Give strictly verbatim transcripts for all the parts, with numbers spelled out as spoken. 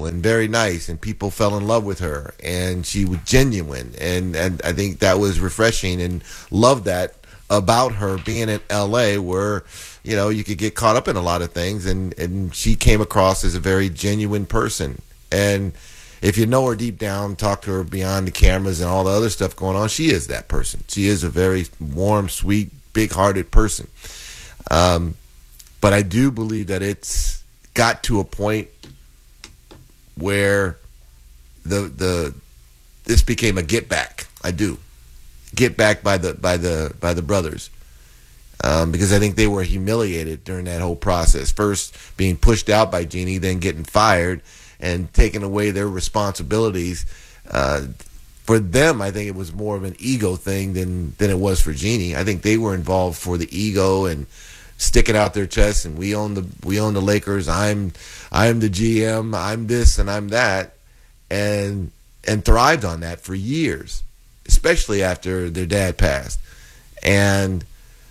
and very nice, and people fell in love with her, and she was genuine, and and I think that was refreshing, and loved that about her being in L A, where you know you could get caught up in a lot of things, and and she came across as a very genuine person. And if you know her deep down, talk to her beyond the cameras and all the other stuff going on, she is that person. She is a very warm, sweet, big-hearted person. Um, but I do believe that it's got to a point where the the this became a get back. I do get back by the by the by the brothers, um, because I think they were humiliated during that whole process. First being pushed out by Jeannie, then getting fired and taking away their responsibilities. Uh, for them, I think it was more of an ego thing than than it was for Jeannie. I think they were involved for the ego and sticking out their chests, and we own the we own the Lakers. I'm I'm the G M. I'm this and I'm that, and and thrived on that for years, especially after their dad passed. And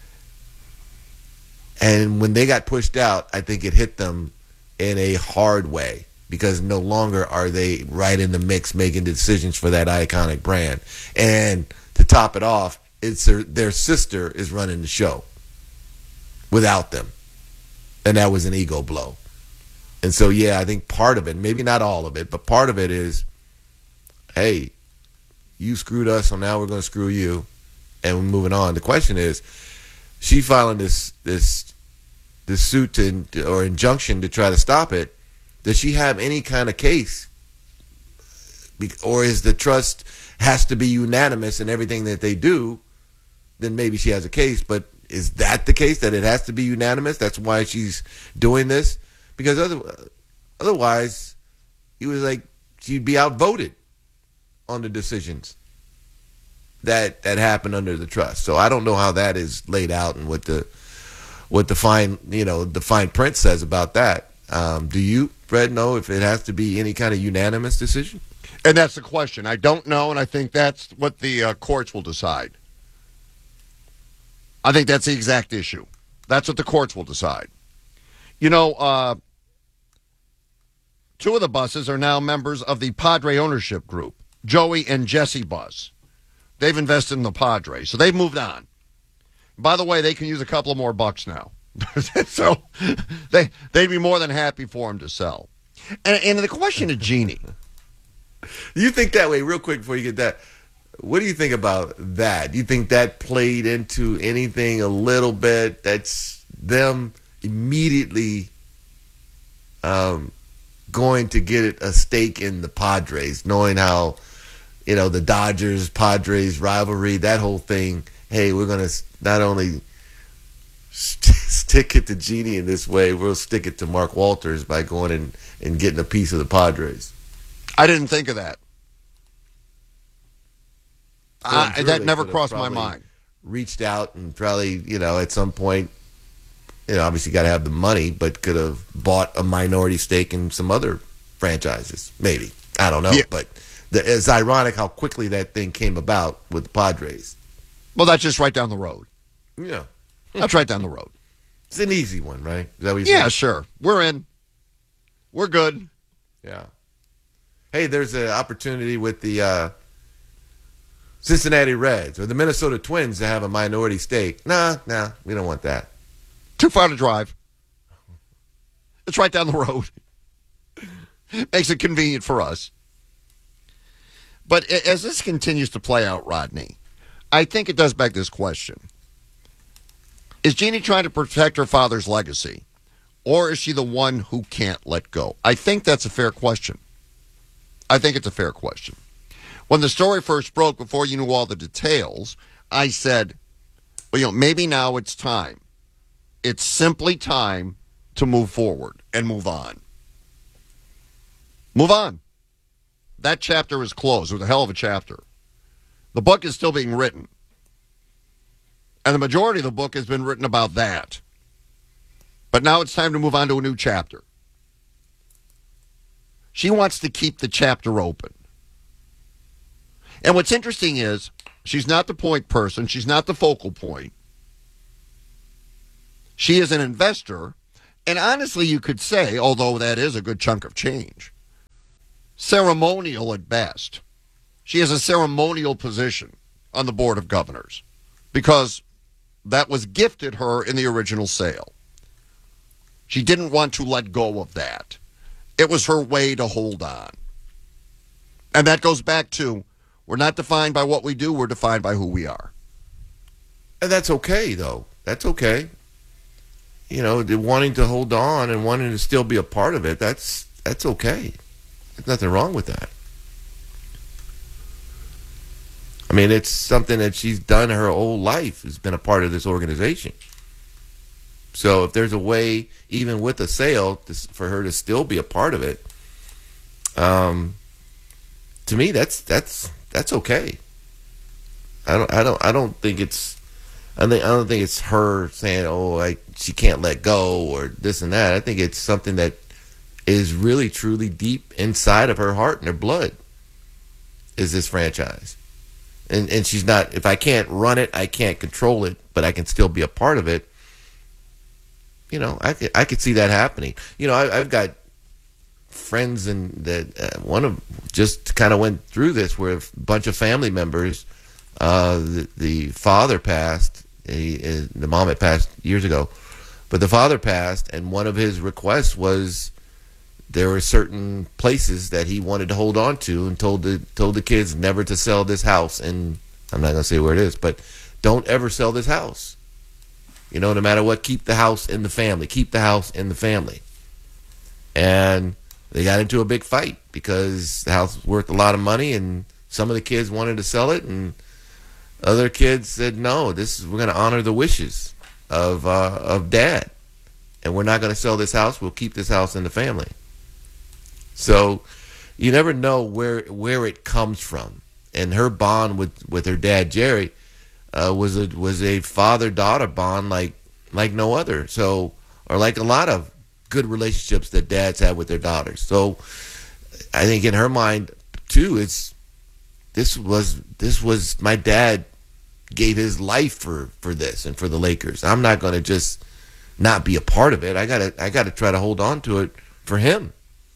and when they got pushed out, I think it hit them in a hard way, because no longer are they right in the mix making decisions for that iconic brand. And to top it off, it's their, their sister is running the show without them. And that was an ego blow. And so, yeah, I think part of it, maybe not all of it, but part of it is, hey, you screwed us, so now we're going to screw you, and we're moving on. The question is, she filing this this this suit to, or injunction to try to stop it. Does she have any kind of case? Or is the trust has to be unanimous in everything that they do? Then maybe she has a case. But is that the case, that it has to be unanimous? That's why she's doing this? Because other, otherwise, he was like, she'd be outvoted on the decisions that that happened under the trust. So I don't know how that is laid out and what the what the fine you know the fine print says about that. Um, do you, Fred, know if it has to be any kind of unanimous decision? And that's the question. I don't know, and I think that's what the uh, courts will decide. I think that's the exact issue. That's what the courts will decide. You know, uh, two of the Busses are now members of the Padre ownership group, Joey and Jesse Buss. They've invested in the Padres, so they've moved on. By the way, they can use a couple of more bucks now. So they, they'd be more than happy for him to sell. And, and the question of Jeannie. Do you think that way, real quick before you get that, what do you think about that? Do you think that played into anything a little bit? That's them immediately um, going to get a stake in the Padres, knowing how, you know, the Dodgers-Padres rivalry, that whole thing. Hey, we're going to not only st- stick it to Jeannie in this way, we'll stick it to Mark Walters by going and, and getting a piece of the Padres. I didn't think of that. I, that never crossed my mind. Reached out and probably, you know, at some point, you know, obviously got to have the money, but could have bought a minority stake in some other franchises, maybe. I don't know. Yeah. But the, it's ironic how quickly that thing came about with the Padres. Well, that's just right down the road. Yeah. That's right down the road. It's an easy one, right? Is that what you yeah, think? Sure. We're in. We're good. Yeah. Hey, there's an opportunity with the uh, Cincinnati Reds or the Minnesota Twins to have a minority stake. Nah, nah, we don't want that. Too far to drive. It's right down the road. Makes it convenient for us. But as this continues to play out, Rodney, I think it does beg this question. Is Jeannie trying to protect her father's legacy, or is she the one who can't let go? I think that's a fair question. I think it's a fair question. When the story first broke, before you knew all the details, I said, well, you know, maybe now it's time. It's simply time to move forward and move on. Move on. That chapter is closed. It was a hell of a chapter. The book is still being written. And the majority of the book has been written about that. But now it's time to move on to a new chapter. She wants to keep the chapter open. And what's interesting is she's not the point person. She's not the focal point. She is an investor. And honestly, you could say, although that is a good chunk of change, ceremonial at best. She has a ceremonial position on the Board of Governors because that was gifted her in the original sale. She didn't want to let go of that. It was her way to hold on. And that goes back to, we're not defined by what we do, we're defined by who we are. And that's okay, though. That's okay. You know, the wanting to hold on and wanting to still be a part of it, that's that's okay. There's nothing wrong with that. I mean, it's something that she's done her whole life, has been a part of this organization. So if there's a way, even with a sale, to, for her to still be a part of it, um, to me, that's that's that's okay. I don't I don't I don't think it's I think I don't think it's her saying, oh, like she can't let go or this and that. I think it's something that is really truly deep inside of her heart and her blood. Is this franchise? And and she's not. If I can't run it, I can't control it, but I can still be a part of it. You know, I could I could see that happening. You know, I, I've got friends and that uh, one of just kind of went through this where a bunch of family members, uh, the, the father passed, he, uh, the mom had passed years ago, but the father passed, and one of his requests was there were certain places that he wanted to hold on to, and told the told the kids never to sell this house, and I'm not going to say where it is, but don't ever sell this house. You know, no matter what, keep the house in the family. Keep the house in the family. And they got into a big fight because the house was worth a lot of money, and some of the kids wanted to sell it, and other kids said, no, this is, we're going to honor the wishes of uh, of Dad, and we're not going to sell this house. We'll keep this house in the family. So you never know where where it comes from. And her bond with, with her dad, Jerry, uh, was a was a father-daughter bond like like no other. So, or like a lot of good relationships that dads have with their daughters. So I think in her mind too, it's this was this was my dad gave his life for, for this and for the Lakers. I'm not going to just not be a part of it. I gotta I gotta try to hold on to it for him.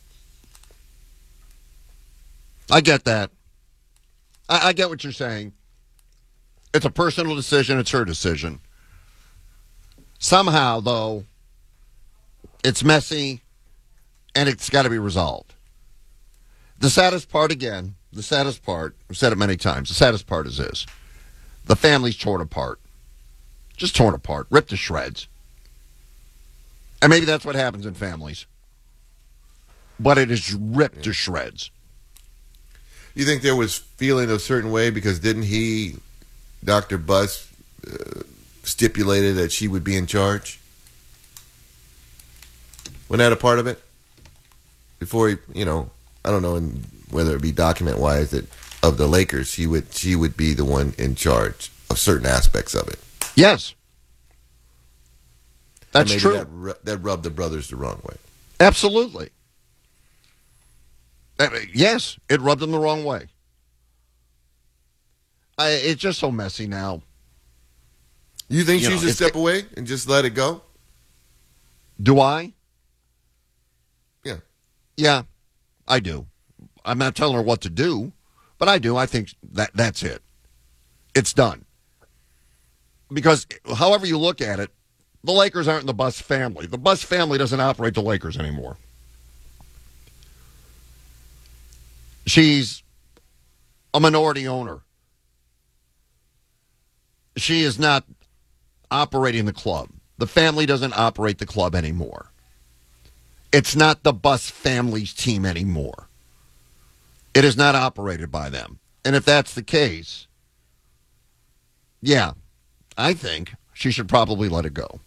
I get that. I, I get what you're saying. It's a personal decision. It's her decision. Somehow, though, it's messy, and it's got to be resolved. The saddest part, again, the saddest part, I've said it many times, the saddest part is this. The family's torn apart. Just torn apart, ripped to shreds. And maybe that's what happens in families. But it is ripped to shreds. You think there was feeling a certain way because didn't he, Doctor Buss, uh, stipulated that she would be in charge? Wasn't that a part of it? Before he, you know, I don't know whether it be document-wise that of the Lakers, she would she would be the one in charge of certain aspects of it. Yes. That's maybe true. That, ru- that rubbed the brothers the wrong way. Absolutely. I mean, yes, it rubbed them the wrong way. I, it's just so messy now. You think You she know, should it's- step away and just let it go? Do I? Yeah. Yeah, I do. I'm not telling her what to do, but I do. I think that that's it. It's done. Because however you look at it, the Lakers aren't the Buss family. The Buss family doesn't operate the Lakers anymore. She's a minority owner. She is not operating the club. The family doesn't operate the club anymore. It's not the Buss family's team anymore. It is not operated by them. And if that's the case, yeah, I think she should probably let it go.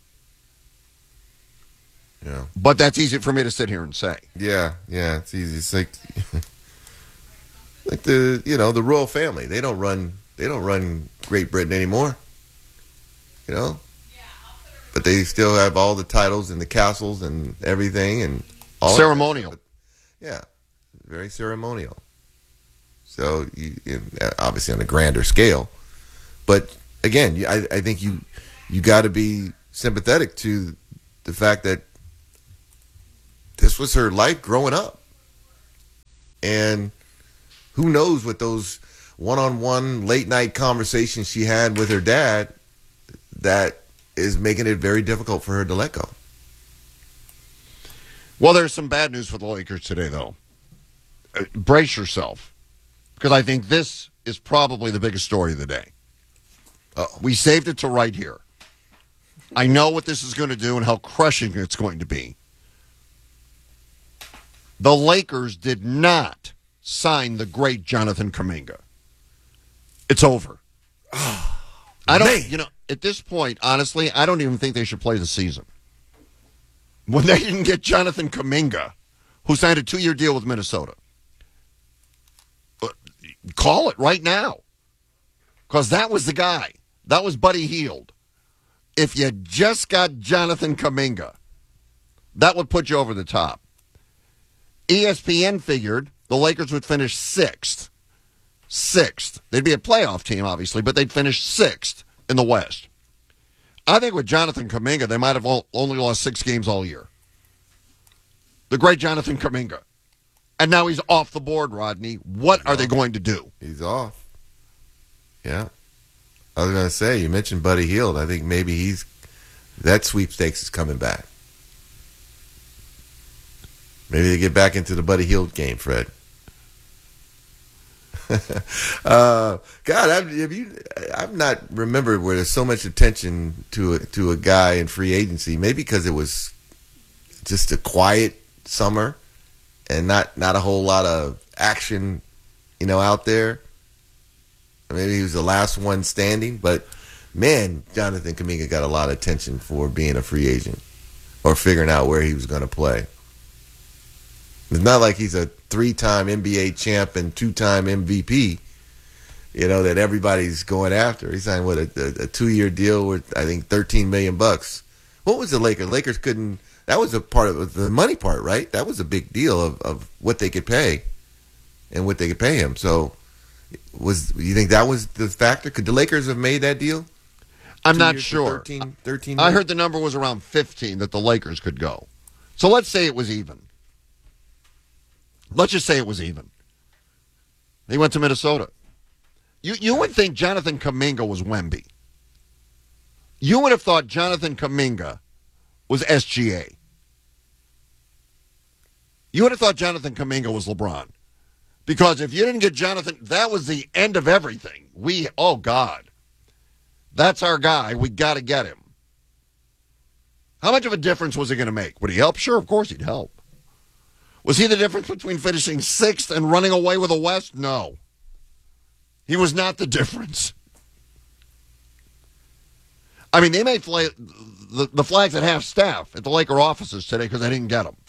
Yeah. But that's easy for me to sit here and say. Yeah, yeah, it's easy. It's like, like the you know the royal family. They don't run. They don't run Great Britain anymore. You know, but they still have all the titles and the castles and everything and all of that. Ceremonial. Yeah, very ceremonial. So you, you obviously on a grander scale, but again, you- I, I think you you got to be sympathetic to the fact that this was her life growing up, And who knows what those one-on-one late-night conversations she had with her dad that is making it very difficult for her to let go. Well, there's some bad news for the Lakers today, though. Uh, brace yourself, because I think this is probably the biggest story of the day. Uh-oh. We saved it to right here. I know what this is going to do and how crushing it's going to be. The Lakers did not sign the great Jonathan Kuminga. It's over. Oh, I don't, man. you know, at this point, honestly, I don't even think they should play the season. When they didn't get Jonathan Kuminga, who signed a two-year deal with Minnesota. Call it right now. Because that was the guy. That was Buddy Hield. If you just got Jonathan Kuminga, that would put you over the top. E S P N figured the Lakers would finish sixth. Sixth. They'd be a playoff team, obviously, but they'd finish sixth in the West. I think with Jonathan Kuminga, they might have only lost six games all year. The great Jonathan Kuminga. And now he's off the board, Rodney. What are they going to do? He's off. Yeah. I was going to say, you mentioned Buddy Hield. I think maybe he's that sweepstakes is coming back. Maybe they get back into the Buddy Hield game, Fred. uh, God, I've, have you, I've not remembered where there's so much attention to a, to a guy in free agency. Maybe because it was just a quiet summer and not, not a whole lot of action, you know, out there. Maybe he was the last one standing, but man, Jonathan Kuminga got a lot of attention for being a free agent or figuring out where he was going to play. It's not like he's a three-time N B A champ and two-time M V P, you know, that everybody's going after. He signed with a, a, a two-year deal with, I think, thirteen million bucks. What was the Lakers? Lakers couldn't. That was a part of the money part, right? That was a big deal of, of what they could pay and what they could pay him. So, was you think that was the factor? Could the Lakers have made that deal? I'm Two not years for sure. thirteen, thirteen I heard the number was around fifteen that the Lakers could go. So let's say it was even. Let's just say it was even. He went to Minnesota. You you would think Jonathan Kuminga was Wemby. You would have thought Jonathan Kuminga was S G A. You would have thought Jonathan Kuminga was LeBron. Because if you didn't get Jonathan, that was the end of everything. We, oh God. That's our guy. We got to get him. How much of a difference was he going to make? Would he help? Sure, of course he'd help. Was he the difference between finishing sixth and running away with the West? No. He was not the difference. I mean, they may play the, the flags at half staff at the Laker offices today because they didn't get them.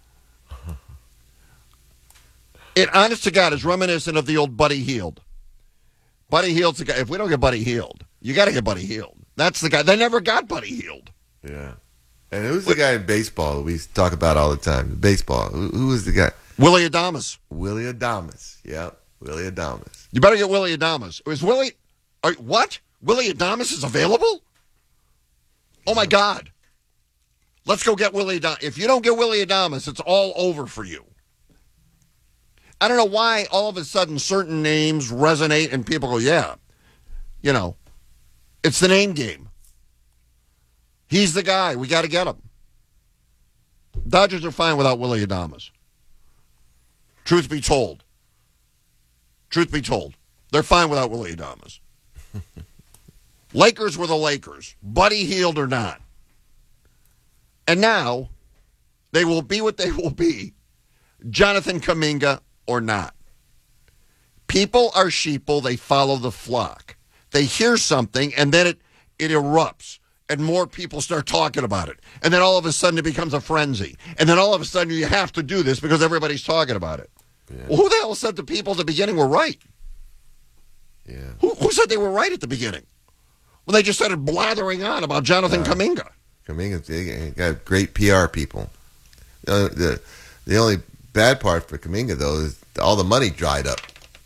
It, honest to God, is reminiscent of the old Buddy Hield. Buddy Hield's the guy. If we don't get Buddy Hield, you got to get Buddy Hield. That's the guy. They never got Buddy Hield. Yeah. And who's the guy in baseball that we talk about all the time? Baseball. Who, who was the guy? Willie Adames. Willie Adames. Yep. Willie Adames. You better get Willie Adames. Is Willie? Are, what? Willie Adames is available? Oh my God! Let's go get Willie Adames. If you don't get Willie Adames, it's all over for you. I don't know why all of a sudden certain names resonate and people go, yeah, you know, it's the name game. He's the guy. We got to get him. Dodgers are fine without Willie Adames. Truth be told. Truth be told. They're fine without Willie Adames. Lakers were the Lakers. Buddy Hield or not. And now, they will be what they will be. Jonathan Kuminga or not. People are sheeple. They follow the flock. They hear something, and then it, it erupts. And more people start talking about it. And then all of a sudden it becomes a frenzy. And then all of a sudden you have to do this because everybody's talking about it. Yeah. Well, who the hell said the people at the beginning were right? Yeah. Who, who said they were right at the beginning? Well, they just started blathering on about Jonathan uh, Kuminga. Kuminga got great P R people. Uh, the the only bad part for Kuminga, though, is all the money dried up.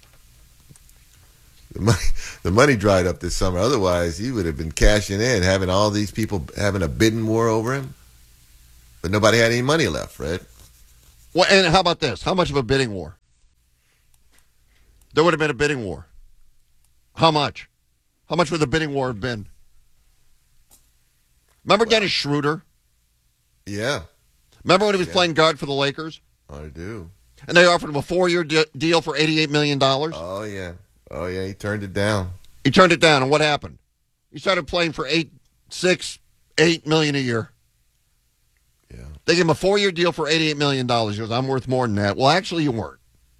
The money, the money dried up this summer. Otherwise, he would have been cashing in, having all these people having a bidding war over him. But nobody had any money left, Fred. Well, and how about this? How much of a bidding war? there would have been a bidding war. How much? How much would the bidding war have been? Remember Dennis Schroeder? Yeah. Remember when he was Yeah. playing guard for the Lakers? I do. And they offered him a four-year de- deal for eighty-eight million dollars? Oh, yeah. Oh, yeah, he turned it down. He turned it down, and what happened? He started playing for eight, six, eight million a year. Yeah. They gave him a four-year deal for eighty-eight million dollars. He goes, I'm worth more than that. Well, actually, you weren't.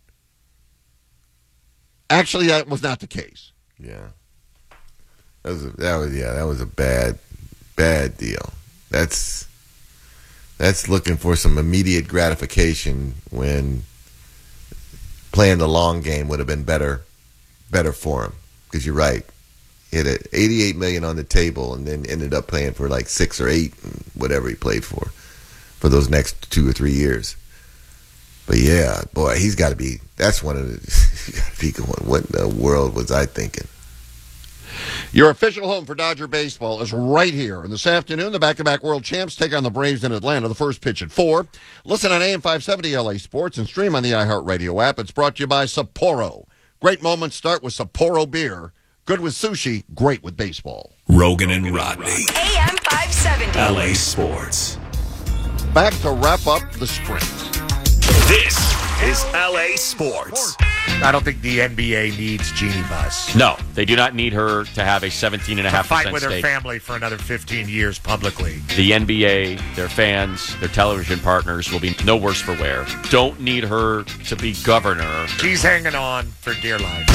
Actually, that was not the case. Yeah. That was a, that was yeah, that was a bad bad deal. That's that's looking for some immediate gratification when playing the long game would have been better better for him. Because you're right. He had eighty-eight million dollars on the table and then ended up playing for like six or eight and whatever he played for for those next two or three years. But yeah, boy, he's got to be. That's one of the. He's got to be going. What in the world was I thinking? Your official home for Dodger baseball is right here. And this afternoon, the back-to-back world champs take on the Braves in Atlanta. The first pitch at four. Listen on A M five seventy L A Sports and stream on the iHeartRadio app. It's brought to you by Sapporo. Great moments start with Sapporo beer. Good with sushi. Great with baseball. Rogan and Rodney. A M five seventy. L A Sports. Back to wrap up the sprint. This is L A Sports. I don't think the N B A needs Jeannie Buss. No, they do not need her to have a seventeen point five percent Fight with her stake. family for another fifteen years publicly. The N B A, their fans, their television partners will be no worse for wear. Don't need her to be governor. She's hanging on for dear life.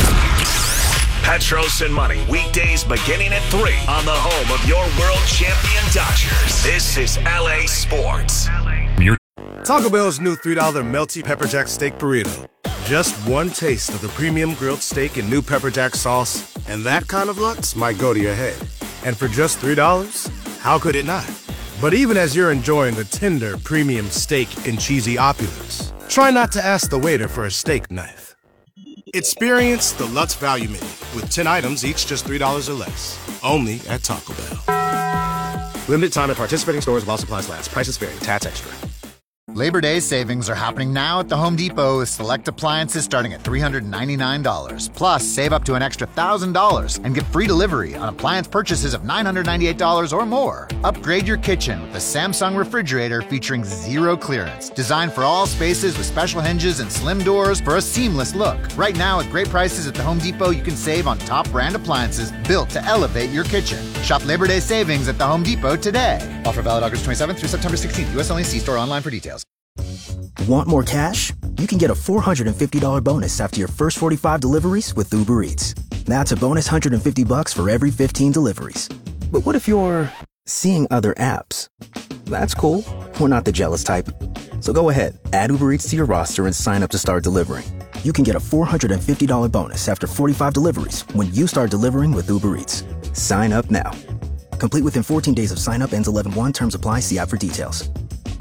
Petros and Money, weekdays beginning at three on the home of your world champion Dodgers. This is L A Sports. Taco Bell's new three dollar Melty Pepper Jack Steak Burrito. Just one taste of the premium grilled steak and new Pepper Jack sauce, and that kind of lux might go to your head. And for just three dollars, how could it not? But even as you're enjoying the tender, premium steak and cheesy opulence, try not to ask the waiter for a steak knife. Experience the Lutz Value Menu with ten items, each just three dollars or less. Only at Taco Bell. Limited time at participating stores while supplies last. Prices vary. Tats extra. Labor Day savings are happening now at the Home Depot with select appliances starting at three hundred ninety-nine dollars. Plus, save up to an extra one thousand dollars and get free delivery on appliance purchases of nine hundred ninety-eight dollars or more. Upgrade your kitchen with the Samsung refrigerator featuring zero clearance. Designed for all spaces with special hinges and slim doors for a seamless look. Right now, at great prices at the Home Depot, you can save on top brand appliances built to elevate your kitchen. Shop Labor Day savings at the Home Depot today. Offer valid August twenty-seventh through September sixteenth. U S only. See store online for details. Want more cash? You can get a four hundred fifty dollars bonus after your first forty-five deliveries with Uber Eats. That's a bonus one hundred fifty bucks for every fifteen deliveries. But what if you're seeing other apps? That's cool. We're not the jealous type. So go ahead, add Uber Eats to your roster and sign up to start delivering. You can get a four hundred fifty dollars bonus after forty-five deliveries when you start delivering with Uber Eats. Sign up now. Complete within fourteen days of sign up. Ends eleven one. Terms apply. See app for details.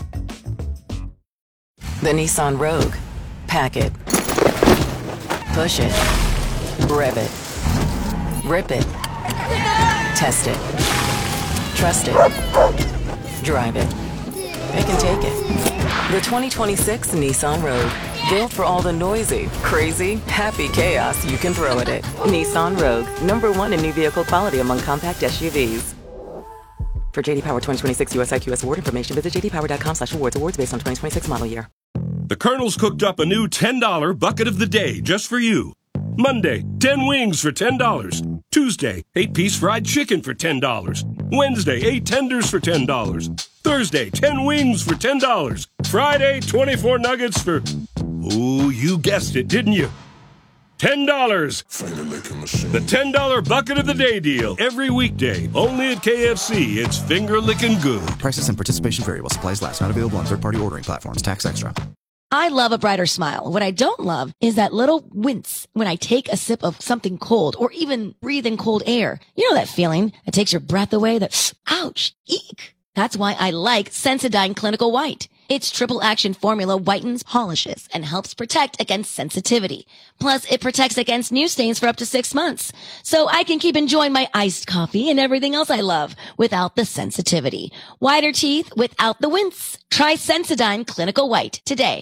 The Nissan Rogue. Pack it. Push it. Rev it. Rip it. Test it. Trust it. Drive it. It can take it. The twenty twenty-six Nissan Rogue. Built for all the noisy, crazy, happy chaos you can throw at it. Nissan Rogue. Number one in new vehicle quality among compact S U Vs. For J D Power twenty twenty-six U S I Q S award information, visit j d power dot com slash awards. Awards based on twenty twenty-six model year. The Colonel's cooked up a new ten dollar bucket of the day just for you. Monday, ten wings for ten dollars. Tuesday, eight piece fried chicken for ten dollars. Wednesday, eight tenders for ten dollars. Thursday, ten wings for ten dollars. Friday, twenty-four nuggets for... Ooh, you guessed it, didn't you? ten dollars. The ten dollar bucket of the day deal. Every weekday. Only at K F C. It's finger licking good. Prices and participation vary while supplies last. Not available on third-party ordering platforms. Tax extra. I love a brighter smile. What I don't love is that little wince when I take a sip of something cold or even breathe in cold air. You know that feeling that takes your breath away? That, ouch, eek. That's why I like Sensodyne Clinical White. Its triple action formula whitens, polishes, and helps protect against sensitivity. Plus, it protects against new stains for up to six months. So I can keep enjoying my iced coffee and everything else I love without the sensitivity. Whiter teeth without the wince. Try Sensodyne Clinical White today.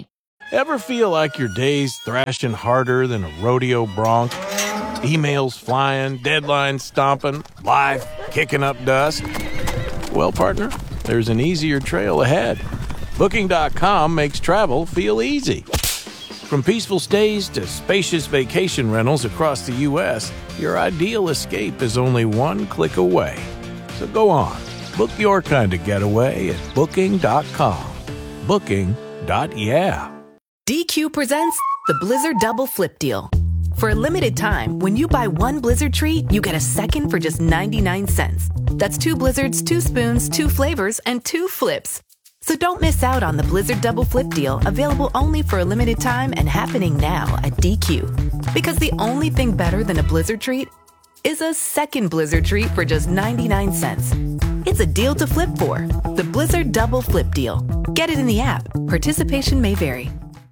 Ever feel like your day's thrashing harder than a rodeo bronc? Emails flying, deadlines stomping, life kicking up dust? Well, partner, there's an easier trail ahead. Booking dot com makes travel feel easy. From peaceful stays to spacious vacation rentals across the U S, your ideal escape is only one click away. So go on, book your kind of getaway at Booking dot com. Booking. Yeah. D Q presents the Blizzard Double Flip Deal. For a limited time, when you buy one Blizzard treat, you get a second for just ninety-nine cents. That's two Blizzards, two spoons, two flavors, and two flips. So don't miss out on the Blizzard Double Flip Deal, available only for a limited time and happening now at D Q. Because the only thing better than a Blizzard treat is a second Blizzard treat for just ninety-nine cents. It's a deal to flip for. The Blizzard Double Flip Deal. Get it in the app. Participation may vary.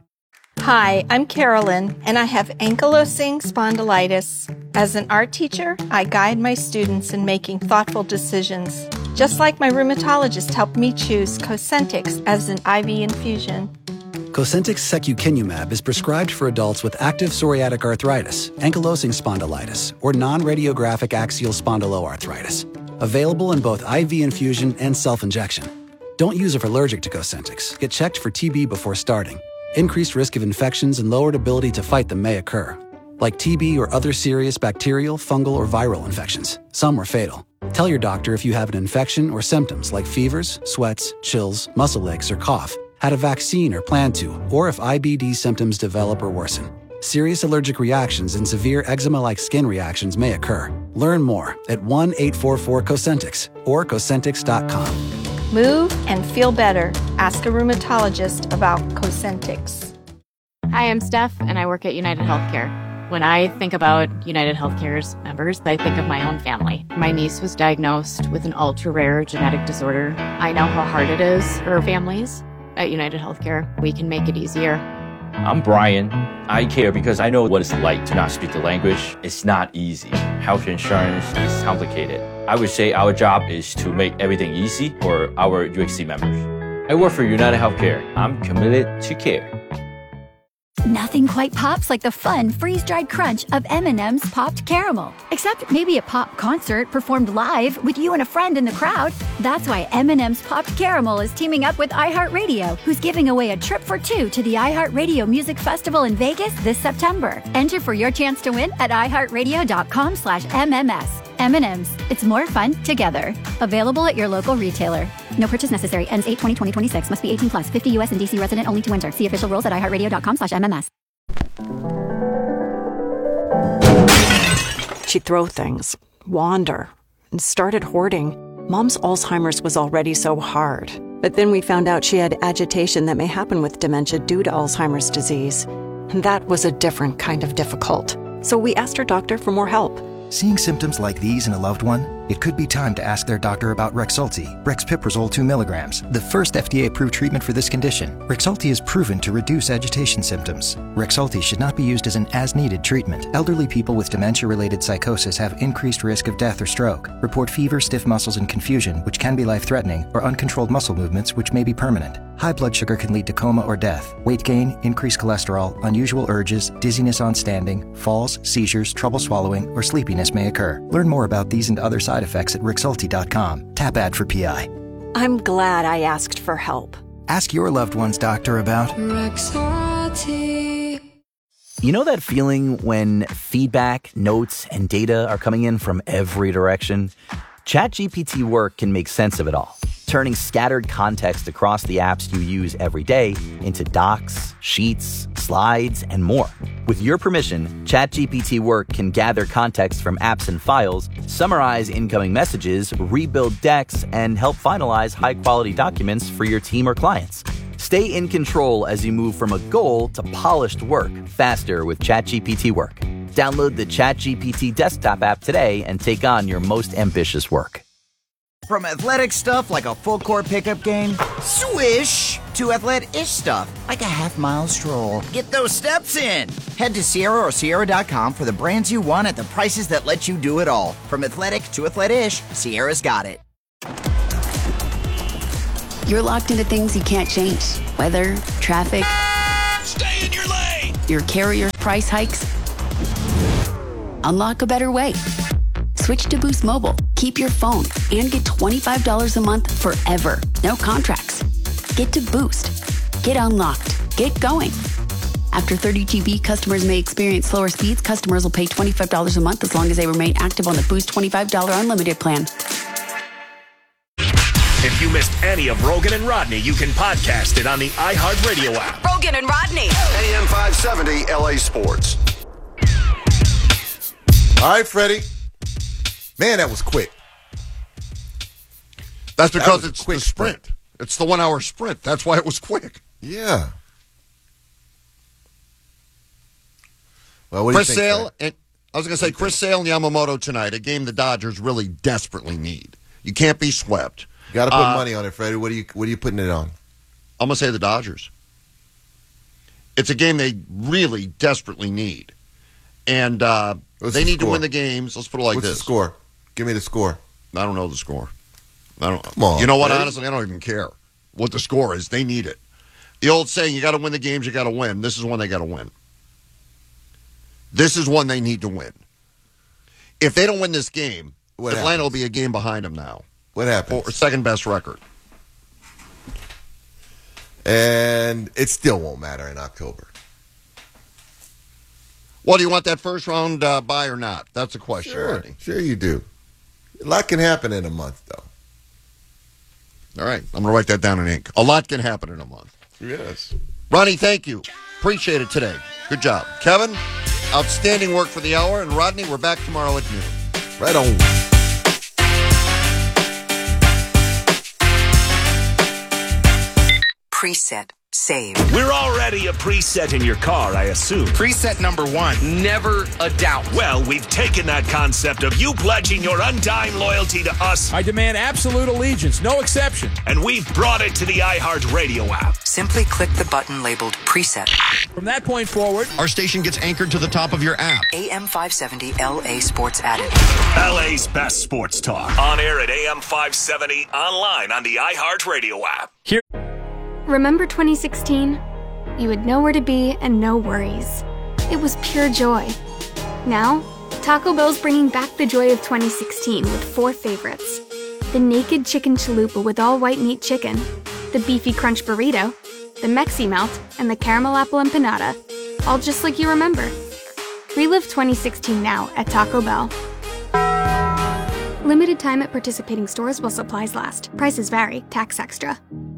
Hi, I'm Carolyn, and I have ankylosing spondylitis. As an art teacher, I guide my students in making thoughtful decisions, just like my rheumatologist helped me choose Cosentix as an I V infusion. Cosentix secukinumab is prescribed for adults with active psoriatic arthritis, ankylosing spondylitis, or non-radiographic axial spondyloarthritis. Available in both I V infusion and self-injection. Don't use if allergic to Cosentix. Get checked for T B before starting. Increased risk of infections and lowered ability to fight them may occur, like T B or other serious bacterial, fungal, or viral infections. Some are fatal. Tell your doctor if you have an infection or symptoms like fevers, sweats, chills, muscle aches, or cough, had a vaccine or plan to, or if I B D symptoms develop or worsen. Serious allergic reactions and severe eczema-like skin reactions may occur. Learn more at one eight four four Cosentix or Cosentix dot com. Move and feel better. Ask a rheumatologist about Cosentix. Hi, I'm Steph, and I work at United Healthcare. When I think about United Healthcare's members, I think of my own family. My niece was diagnosed with an ultra-rare genetic disorder. I know how hard it is for families. At United Healthcare, we can make it easier. I'm Brian. I care because I know what it's like to not speak the language. It's not easy. Health insurance is complicated. I would say our job is to make everything easy for our U H C members. I work for United Healthcare. I'm committed to care. Nothing quite pops like the fun freeze-dried crunch of M and M's Popped Caramel. Except maybe a pop concert performed live with you and a friend in the crowd. That's why M and M's Popped Caramel is teaming up with iHeartRadio, who's giving away a trip for two to the iHeartRadio Music Festival in Vegas this September. Enter for your chance to win at iHeartRadio.com slash MMS. M and M's. It's more fun together. Available at your local retailer. No purchase necessary. Ends eight twenty twenty twenty-six. Must be eighteen plus. fifty U S and D C resident only to enter. See official rules at iHeartRadio.com slash MMS. She'd throw things, wander, and started hoarding. Mom's Alzheimer's was already so hard. But then we found out she had agitation that may happen with dementia due to Alzheimer's disease. And that was a different kind of difficult. So we asked her doctor for more help. Seeing symptoms like these in a loved one, it could be time to ask their doctor about Rexulti, Brexpiprazole two milligrams, the first F D A-approved treatment for this condition. Rexulti is proven to reduce agitation symptoms. Rexulti should not be used as an as-needed treatment. Elderly people with dementia-related psychosis have increased risk of death or stroke. Report fever, stiff muscles, and confusion, which can be life-threatening, or uncontrolled muscle movements, which may be permanent. High blood sugar can lead to coma or death. Weight gain, increased cholesterol, unusual urges, dizziness on standing, falls, seizures, trouble swallowing, or sleepiness may occur. Learn more about these and other side effects at Rexulti dot com. Tap ad for P I. I'm glad I asked for help. Ask your loved one's doctor about Rexulti. You know that feeling when feedback, notes, and data are coming in from every direction? ChatGPT Work can make sense of it all, turning scattered context across the apps you use every day into docs, sheets, slides, and more. With your permission, ChatGPT Work can gather context from apps and files, summarize incoming messages, rebuild decks, and help finalize high-quality documents for your team or clients. Stay in control as you move from a goal to polished work faster with ChatGPT Work. Download the ChatGPT desktop app today and take on your most ambitious work. From athletic stuff like a full court pickup game, swish, to athletic-ish stuff like a half mile stroll. Get those steps in. Head to Sierra or Sierra dot com for the brands you want at the prices that let you do it all. From athletic to athletic-ish, Sierra's got it. You're locked into things you can't change. Weather, traffic, Stay in your lane! Your carrier's price hikes? Unlock a better way. Switch to Boost Mobile. Keep your phone and get twenty-five dollars a month forever. No contracts. Get to Boost. Get unlocked. Get going. After thirty G B, customers may experience slower speeds. Customers will pay twenty-five dollars a month as long as they remain active on the Boost twenty-five dollars unlimited plan. If you missed any of Rogan and Rodney, you can podcast it on the iHeartRadio app. Rogan and Rodney. A M five seventy L A Sports. All right, Freddie. Man, that was quick. That's because that it's the sprint. sprint. It's the one-hour sprint. That's why it was quick. Yeah. Well, what Chris do you think, Sale, and, I was going to say Chris Sale and Yamamoto tonight, a game the Dodgers really desperately need. You can't be swept. You got to put uh, money on it, Freddie. What are you What are you putting it on? I'm going to say the Dodgers. It's a game they really desperately need. And uh, they the need score? to win the games. Let's put it like What's this. the score? Give me the score. I don't know the score. I don't. Come on, you know what? Freddie. Honestly, I don't even care what the score is. They need it. The old saying, you got to win the games you got to win. This is one they got to win. This is one they need to win. If they don't win this game, What Atlanta happens? will be a game behind them now. What happens? Or second best record. And it still won't matter in October. Well, do you want that first round uh, bye or not? That's the question, Sure, Rodney. sure you do. A lot can happen in a month, though. All right, I'm going to write that down in ink. A lot can happen in a month. Yes. Ronnie, thank you. Appreciate it today. Good job. Kevin, outstanding work for the hour. And Rodney, we're back tomorrow at noon. Right on. Preset. Save. We're already a preset in your car, I assume. Preset number one, never a doubt. Well, we've taken that concept of you pledging your undying loyalty to us. I demand absolute allegiance, no exception. And we've brought it to the iHeartRadio app. Simply click the button labeled Preset. From that point forward, our station gets anchored to the top of your app. A M five seventy L A Sports added. L A's best sports talk. On air at A M five seventy, online on the iHeartRadio app. Here. Remember twenty sixteen? You had nowhere to be and no worries. It was pure joy. Now, Taco Bell's bringing back the joy of twenty sixteen with four favorites. The Naked Chicken Chalupa with all white meat chicken, the Beefy Crunch Burrito, the Mexi Melt, and the Caramel Apple Empanada. All just like you remember. Relive twenty sixteen now at Taco Bell. Limited time at participating stores while supplies last. Prices vary. Tax extra.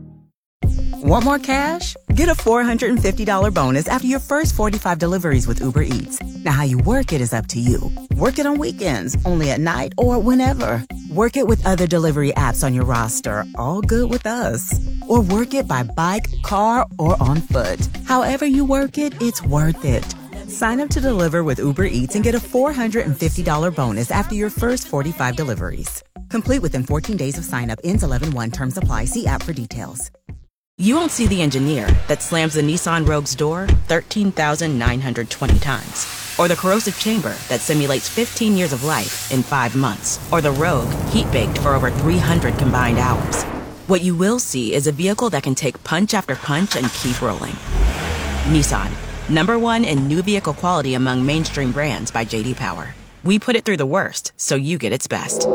Want more cash? Get a four hundred fifty dollars bonus after your first forty-five deliveries with Uber Eats. Now, how you work it is up to you. Work it on weekends, only at night, or whenever. Work it with other delivery apps on your roster, all good with us. Or work it by bike, car, or on foot. However you work it, it's worth it. Sign up to deliver with Uber Eats and get a four hundred fifty dollars bonus after your first forty-five deliveries. Complete within fourteen days of sign up. Ends eleven one. Terms apply. See app for details. You won't see the engineer that slams the Nissan Rogue's door thirteen thousand nine hundred twenty times. Or the corrosive chamber that simulates fifteen years of life in five months. Or the Rogue heat-baked for over three hundred combined hours. What you will see is a vehicle that can take punch after punch and keep rolling. Nissan, number one in new vehicle quality among mainstream brands by J D Power. We put it through the worst, so you get its best.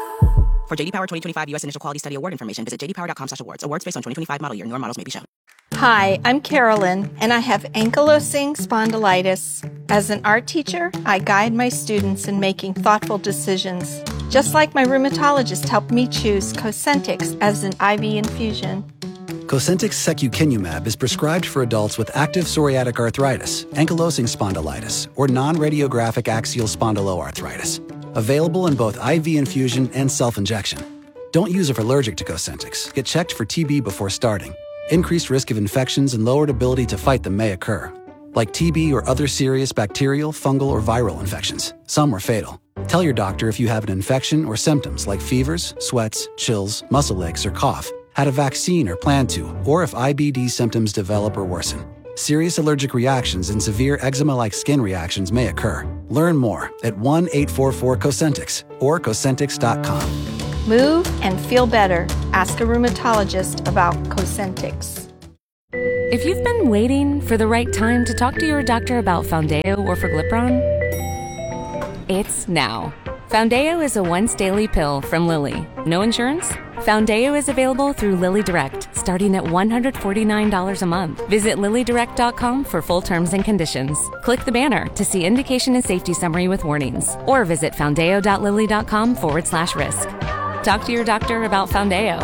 For J D Power twenty twenty-five U S Initial Quality Study Award information, visit j d power dot com slash awards. Awards based on twenty twenty-five model year. Newer models may be shown. Hi, I'm Carolyn, and I have ankylosing spondylitis. As an art teacher, I guide my students in making thoughtful decisions. Just like my rheumatologist helped me choose Cosentix as an I V infusion. Cosentix secukinumab is prescribed for adults with active psoriatic arthritis, ankylosing spondylitis, or non-radiographic axial spondyloarthritis. Available in both I V infusion and self-injection. Don't use if allergic to Cosentix. Get checked for T B before starting. Increased risk of infections and lowered ability to fight them may occur, like T B or other serious bacterial, fungal, or viral infections. Some are fatal. Tell your doctor if you have an infection or symptoms like fevers, sweats, chills, muscle aches, or cough, had a vaccine or plan to, or if I B D symptoms develop or worsen. Serious allergic reactions and severe eczema-like skin reactions may occur. Learn more at one eight four four Cosentix or Cosentix dot com. Move and feel better. Ask a rheumatologist about Cosentix. If you've been waiting for the right time to talk to your doctor about Foundayo or Forglipron, it's now. Foundayo is a once-daily pill from Lilly. No insurance? Foundayo is available through Lilly Direct, starting at one hundred forty-nine dollars a month. Visit lilly direct dot com for full terms and conditions. Click the banner to see indication and safety summary with warnings, or visit foundayo dot lilly dot com forward slash risk. Talk to your doctor about Foundayo.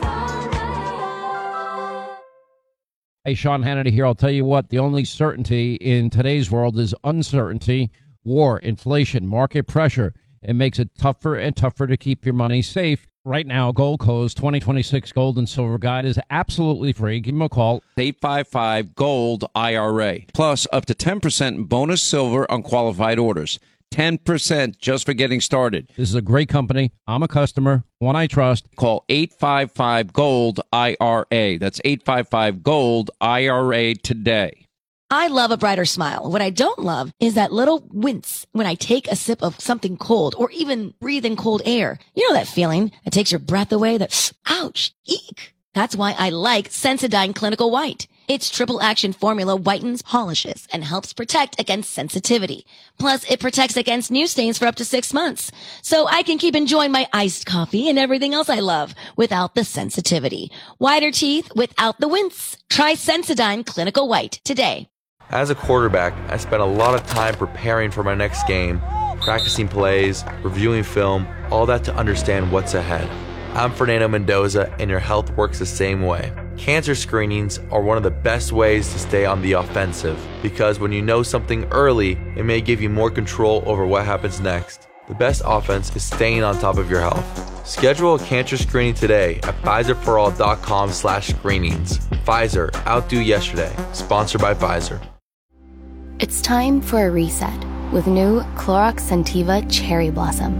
Hey, Sean Hannity here. I'll tell you what, the only certainty in today's world is uncertainty, war, inflation, market pressure. It makes it tougher and tougher to keep your money safe. Right now, Goldco's twenty twenty-six Gold and Silver Guide is absolutely free. Give them a call, eight five five, GOLD, I R A. Plus, up to ten percent bonus silver on qualified orders. ten percent just for getting started. This is a great company. I'm a customer, one I trust. Call eight five five, GOLD, I R A. That's eight five five, GOLD, I R A today. I love a brighter smile. What I don't love is that little wince when I take a sip of something cold or even breathe in cold air. You know that feeling that takes your breath away? That, ouch, eek. That's why I like Sensodyne Clinical White. Its triple action formula whitens, polishes, and helps protect against sensitivity. Plus, it protects against new stains for up to six months. So I can keep enjoying my iced coffee and everything else I love without the sensitivity. Whiter teeth without the wince. Try Sensodyne Clinical White today. As a quarterback, I spent a lot of time preparing for my next game, practicing plays, reviewing film, all that to understand what's ahead. I'm Fernando Mendoza, and your health works the same way. Cancer screenings are one of the best ways to stay on the offensive, because when you know something early, it may give you more control over what happens next. The best offense is staying on top of your health. Schedule a cancer screening today at Pfizer for all dot com slash screenings. Pfizer, outdo yesterday. Sponsored by Pfizer. It's time for a reset with new Clorox Scentiva Cherry Blossom.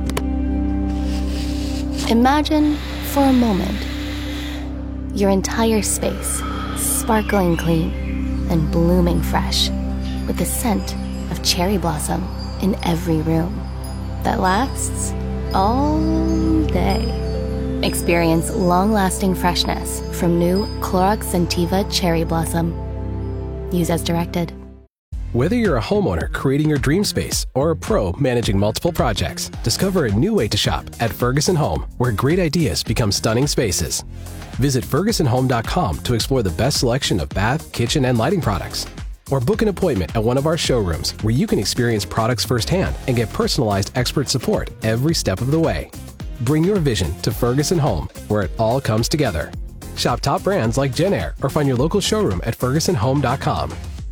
Imagine for a moment your entire space sparkling clean and blooming fresh with the scent of cherry blossom in every room that lasts all day. Experience long-lasting freshness from new Clorox Scentiva Cherry Blossom. Use as directed. Whether you're a homeowner creating your dream space or a pro managing multiple projects, discover a new way to shop at Ferguson Home, where great ideas become stunning spaces. Visit ferguson home dot com to explore the best selection of bath, kitchen, and lighting products. Or book an appointment at one of our showrooms where you can experience products firsthand and get personalized expert support every step of the way. Bring your vision to Ferguson Home, where it all comes together. Shop top brands like Genair or find your local showroom at ferguson home dot com.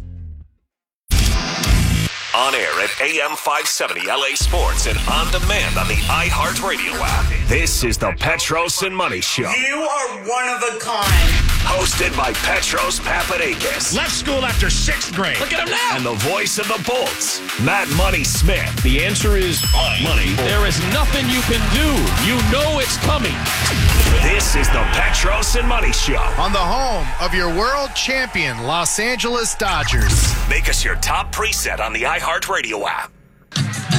On air at A M five seventy L A Sports and on demand on the iHeartRadio app. This is the Petros and Money Show. You are one of a kind. Hosted by Petros Papadakis. Left school after sixth grade. Look at him now. And the voice of the Bolts, Matt Money Smith. The answer is money. There is nothing you can do. You know it's coming. This is the Petros and Money Show. On the home of your world champion, Los Angeles Dodgers. Make us your top preset on the iHeartRadio app.